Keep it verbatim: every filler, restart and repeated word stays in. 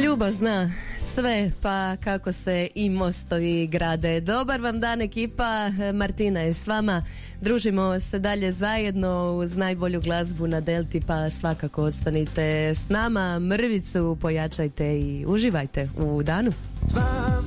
Ljubav zna sve, pa kako se i mostovi grade. Dobar vam dan ekipa, Martina je s vama. Družimo se dalje zajedno uz najbolju glazbu na Delti, pa svakako ostanite s nama. Mrvicu pojačajte i uživajte u danu.